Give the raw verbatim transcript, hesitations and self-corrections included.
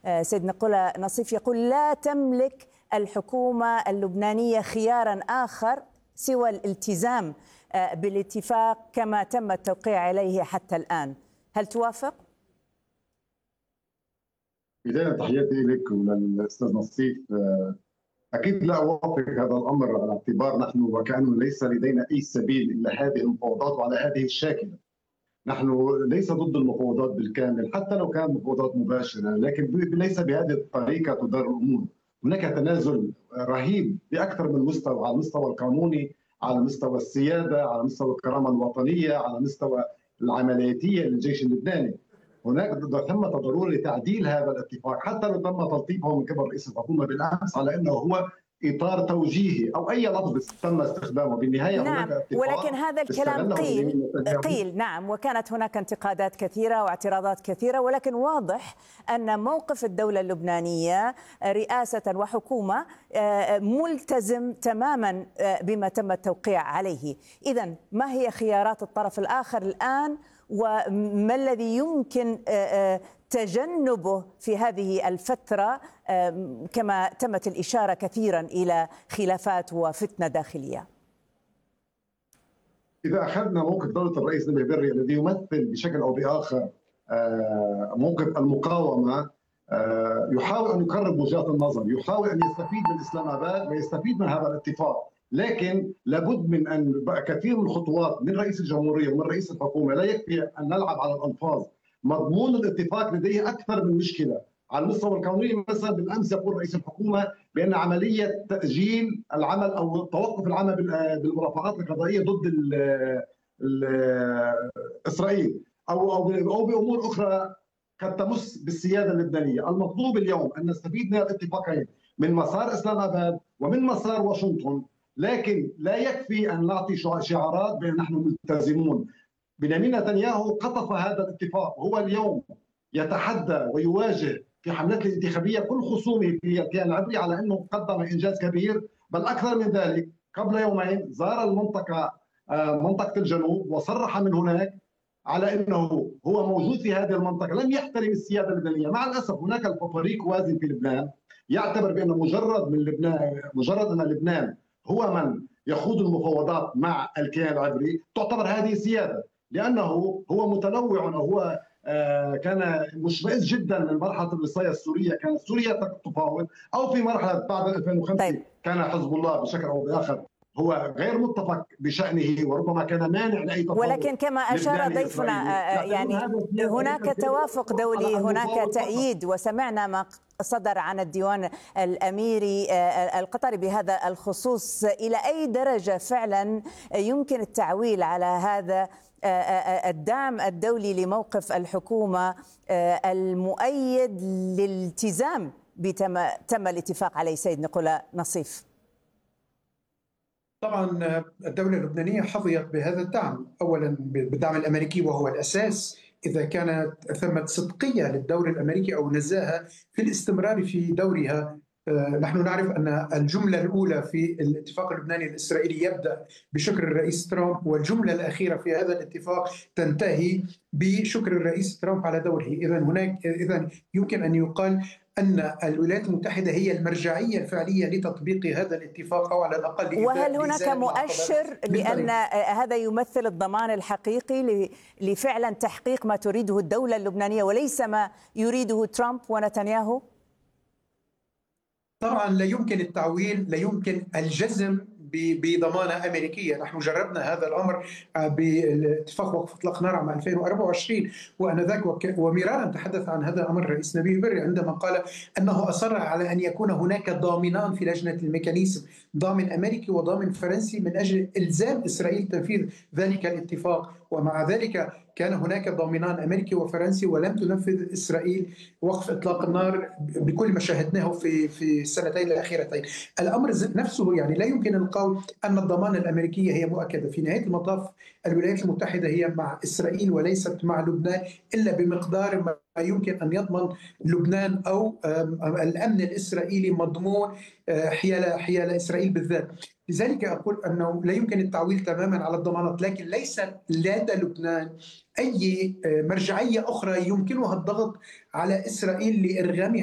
سيد نقولة نصيف يقول لا تملك الحكومة اللبنانية خيارا آخر سوى الالتزام بالاتفاق كما تم التوقيع عليه حتى الآن. هل توافق؟ بداية تحياتي لك وللأستاذ نصيف. أكيد لا أوافق هذا الأمر على اعتبار نحن وكأنه ليس لدينا أي سبيل إلا هذه المفاوضات وعلى هذه الشاكلة. نحن ليس ضد المفاوضات بالكامل حتى لو كانت مفاوضات مباشرة، لكن ليس بهذه الطريقة تدار الأمور. هناك تنازل رهيب بأكثر من مستوى، على المستوى القانوني، على مستوى السيادة، على مستوى الكرامة الوطنية، على مستوى العملياتية للجيش اللبناني. هناك ثمة ضرورة لتعديل هذا الاتفاق حتى لو تم تلطيفه من قبل رئيس الحكومة بالأمس على أنه هو إطار توجيهي أو أي لفظ تم استخدامه. بالنهاية نعم، ولكن هذا الكلام قيل قيل نعم، وكانت هناك انتقادات كثيرة واعتراضات كثيرة، ولكن واضح أن موقف الدولة اللبنانية رئاسة وحكومة ملتزم تماما بما تم التوقيع عليه. إذن ما هي خيارات الطرف الآخر الآن، وما الذي يمكن تجنبه في هذه الفترة كما تمت الإشارة كثيرا إلى خلافات وفتنة داخلية؟ إذا أخذنا موقف دولة الرئيس نبيه بري الذي يمثل بشكل أو بآخر موقف المقاومة، يحاول أن يقرب وجهات النظر، يحاول أن يستفيد من إسلام آباد ويستفيد من هذا الاتفاق، لكن لابد من أن كثير من الخطوات من رئيس الجمهورية ومن رئيس الحكومة. لا يكفي أن نلعب على الألفاظ. مضمون الاتفاق لديه أكثر من مشكلة. على المستوى القانوني مثلا بالأمس يقول رئيس الحكومة بأن عملية تأجيل العمل أو توقف العمل بالمرافعات القضائية ضد ال ال إسرائيل أو أو أو بأمور أخرى قد تمس بالسيادة اللبنانية. المطلوب اليوم أن نستفيد من الاتفاقين من مسار إسلام آباد ومن مسار واشنطن، لكن لا يكفي أن نعطي شعارات بأن نحن ملتزمون. بنيامين نتنياهو قطف هذا الاتفاق، هو اليوم يتحدى ويواجه في حملته الانتخابية كل خصومه في الكيان العبري على أنه قدم إنجاز كبير، بل أكثر من ذلك. قبل يومين زار المنطقة منطقة الجنوب وصرح من هناك على أنه هو موجود في هذه المنطقة، لم يحترم السيادة اللبنانية. مع الأسف هناك فريق وازن في لبنان يعتبر بأن مجرد من لبنان مجرد أن لبنان هو من يخوض المفاوضات مع الكيان العبري تعتبر هذه سيادة، لأنه هو متنوع. وهو كان مشمئز جدا من مرحلة الوصاية السورية، كانت سوريا تفاوض، أو في مرحلة بعد ألفين وخمسة طيب. كان حزب الله بشكل أو بآخر هو غير متفق بشأنه وربما كان مانع لأي تفاوض. ولكن كما أشار ضيفنا يعني هناك توافق دولي، هناك تأييد، وسمعنا ما صدر عن الديوان الأميري القطري بهذا الخصوص. إلى أي درجة فعلا يمكن التعويل على هذا الدعم الدولي لموقف الحكومة المؤيد للالتزام بتم تم الاتفاق عليه سيد نقولة نصيف؟ طبعا الدولة اللبنانية حظيت بهذا الدعم، أولا بالدعم الأمريكي وهو الأساس إذا كانت ثمة صدقية للدور الأمريكي أو نزاهة في الاستمرار في دورها. نحن نعرف أن الجملة الأولى في الاتفاق اللبناني الإسرائيلي يبدأ بشكر الرئيس ترامب، والجملة الأخيرة في هذا الاتفاق تنتهي بشكر الرئيس ترامب على دوره. إذا هناك إذا يمكن أن يقال أن الولايات المتحدة هي المرجعية الفعلية لتطبيق هذا الاتفاق، أو على الأقل. وهل هناك مؤشر بأن هذا يمثل الضمان الحقيقي لفعلا تحقيق ما تريده الدولة اللبنانية وليس ما يريده ترامب ونتنياهو؟ طبعا لا يمكن التعويل، لا يمكن الجزم بضمانة أمريكية. نحن جربنا هذا الأمر باتفاق وقف إطلاق نار عام ألفين وأربعة وعشرين، وأنذاك ومرارا تحدث عن هذا الأمر الرئيس نبيه بري عندما قال أنه أصر على أن يكون هناك ضامنان في لجنة الميكانيزم، ضامن أمريكي وضامن فرنسي، من أجل إلزام إسرائيل تنفيذ ذلك الاتفاق. ومع ذلك كان هناك ضامنان أمريكي وفرنسي، ولم تنفذ إسرائيل وقف إطلاق النار بكل ما شاهدناه في في السنتين الأخيرتين. الأمر نفسه يعني لا يمكن القول أن الضمانة الأمريكية هي مؤكدة. في نهاية المطاف الولايات المتحدة هي مع إسرائيل وليست مع لبنان إلا بمقدار ما يمكن أن يضمن لبنان أو الأمن الإسرائيلي مضمون حيال حيال إسرائيل بالذات. لذلك أقول أنه لا يمكن التعويل تماما على الضمانات، لكن ليس لدى لبنان أي مرجعية أخرى يمكنها الضغط على إسرائيل لإرغامها